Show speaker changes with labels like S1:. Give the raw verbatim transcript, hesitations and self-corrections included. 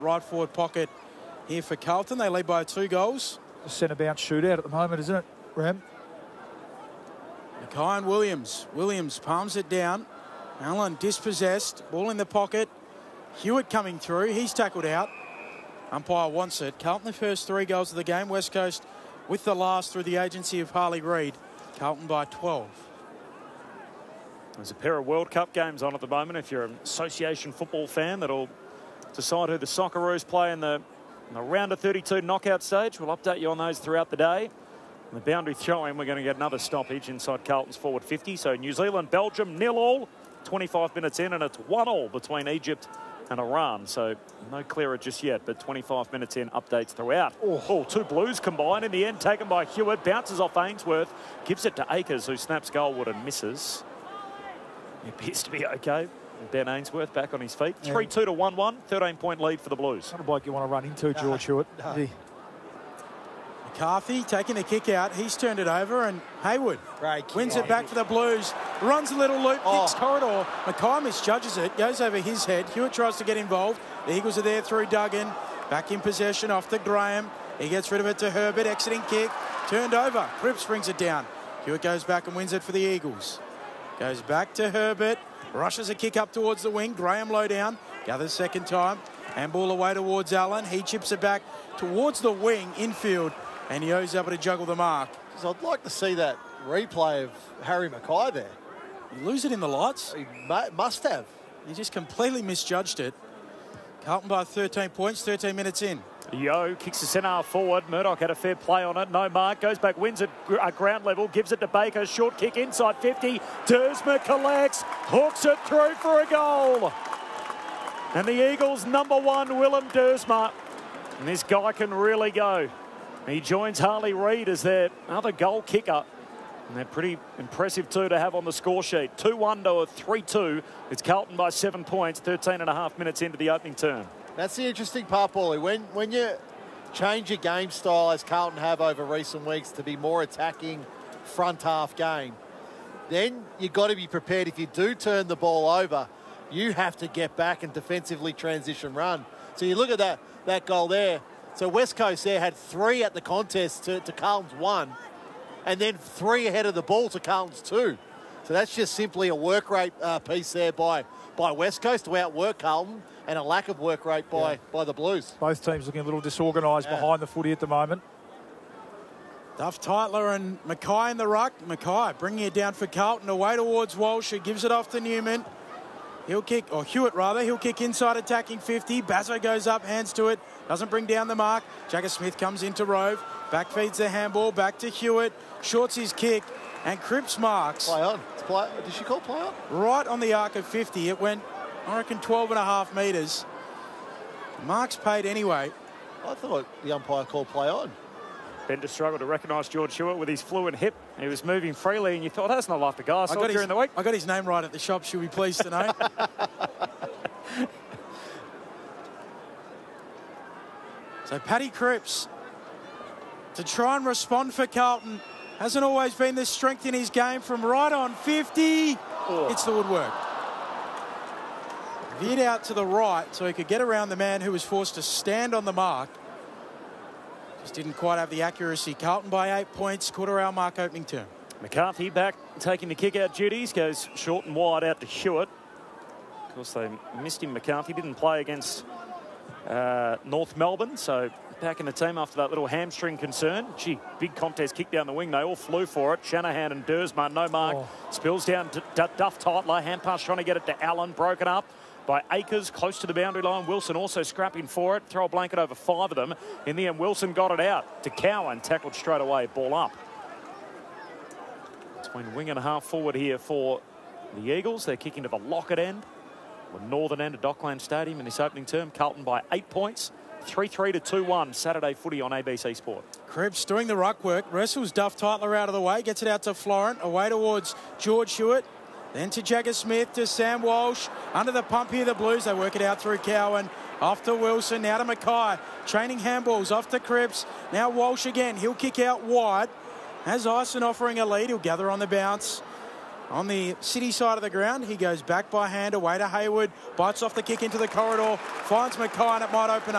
S1: Right forward pocket here for Carlton. They lead by two goals.
S2: A centre bounce shootout at the moment, isn't it, Ram?
S1: Mackay and Williams. Williams palms it down. Allen dispossessed. Ball in the pocket. Hewitt coming through. He's tackled out. Umpire wants it. Carlton the first three goals of the game. West Coast with the last through the agency of Harley Reid. Carlton by twelve.
S3: There's a pair of World Cup games on at the moment. If you're an association football fan, that'll decide who the Socceroos play in the, in the round of thirty-two knockout stage. We'll update you on those throughout the day. And the boundary throw-in, we're going to get another stoppage inside Carlton's forward fifty. So New Zealand, Belgium, nil all. twenty-five minutes in, and it's one all between Egypt and Iran. So no clearer just yet, but twenty-five minutes in, updates throughout. Oh, oh two Blues combined in the end, taken by Hewitt. Bounces off Ainsworth, gives it to Akers, who snaps goalwood and misses. He appears to be okay. Ben Ainsworth back on his feet. three two to one one, thirteen point lead for the Blues.
S2: Not a bloke you want to run into, George Hewitt.
S1: No. He... McCarthy taking a kick out. He's turned it over, and Hayward wins it back for the Blues. Runs a little loop,
S4: oh.
S1: kicks corridor. Mackay misjudges it, goes over his head. Hewitt tries to get involved. The Eagles are there through Duggan. Back in possession off to Graham. He gets rid of it to Herbert. Exiting kick. Turned over. Cripps brings it down. Hewitt goes back and wins it for the Eagles. Goes back to Herbert. Rushes a kick up towards the wing. Graham low down. Gathers second time. Handball away towards Allen. He chips it back towards the wing, infield. And he owes able to juggle the mark.
S4: So I'd like to see that replay of Harry Mackay there.
S1: You lose it in the lights.
S4: He must have.
S1: He just completely misjudged it. Carlton by thirteen points, thirteen minutes in.
S3: Yo kicks the centre half forward. Murdoch had a fair play on it. No mark. Goes back, wins at ground level. Gives it to Baker. Short kick inside fifty. Dersma collects. Hooks it through for a goal. And the Eagles' number one, Willem Dersma. And this guy can really go. He joins Harley Reid as their other goal kicker. And they're pretty impressive too to have on the score sheet. two one to a three two. It's Carlton by seven points, thirteen and a half minutes into the opening term.
S4: That's the interesting part, Paulie. When, when you change your game style, as Carlton have over recent weeks, to be more attacking front half game, then you've got to be prepared. If you do turn the ball over, you have to get back and defensively transition run. So you look at that, that goal there. So West Coast there had three at the contest to, to Carlton's one, and then three ahead of the ball to Carlton's two. So that's just simply a work rate uh, piece there by, by West Coast to outwork Carlton, and a lack of work rate by, yeah. by the Blues.
S2: Both teams looking a little disorganised yeah. behind the footy at the moment.
S1: Duff Tytler and Mackay in the ruck. Mackay bringing it down for Carlton, away towards Walsh, who gives it off to Newman. He'll kick, or Hewitt rather, he'll kick inside attacking fifty. Bazzo goes up, hands to it, doesn't bring down the mark. Jagger Smith comes into Rove, back feeds the handball, back to Hewitt, shorts his kick, and Cripps marks.
S4: Play on. It's play, did she call play on?
S1: Right on the arc of fifty. It went, I reckon, twelve and a half metres. Marks paid anyway.
S4: I thought the umpire called play on.
S3: Bender struggled to recognise George Hewitt with his fluent hip. He was moving freely, and you thought, that's not like the guy I saw during
S1: his,
S3: the week.
S1: I got his name right at the shop, she'll be pleased to know. So Paddy Cripps, to try and respond for Carlton, hasn't always been the strength in his game. From right on fifty, oh. It's the woodwork. Veered out to the right so he could get around the man who was forced to stand on the mark. Just didn't quite have the accuracy. Carlton by eight points, quarter hour mark opening term.
S3: McCarthy back taking the kick out duties, goes short and wide out to Hewitt. Of course, they missed him. McCarthy didn't play against uh, North Melbourne, so back in the team after that little hamstring concern. Gee, big contest kick down the wing. They all flew for it. Shanahan and Dersma, no mark. Oh. Spills down to D Duff Tytler. Hand pass trying to get it to Allen, broken up by Akers, close to the boundary line. Wilson also scrapping for it. Throw a blanket over five of them. In the end, Wilson got it out to Cowan. Tackled straight away. Ball up. Between wing and a half forward here for the Eagles. They're kicking to the Lockett end, the northern end of Dockland Stadium in this opening term. Carlton by eight points. three three to two one. Saturday footy on A B C Sport.
S1: Cripps doing the ruck work. Wrestles Duff Tytler out of the way. Gets it out to Florent. Away towards George Hewitt. Then to Jagger Smith, to Sam Walsh. Under the pump here, the Blues. They work it out through Cowan. Off to Wilson, now to Mackay. Training handballs, off to Cripps. Now Walsh again. He'll kick out wide. Has Ison offering a lead. He'll gather on the bounce. on the City side of the ground. He goes back by hand away to Hayward. Bites off the kick into the corridor. Finds Mackay and it might open up.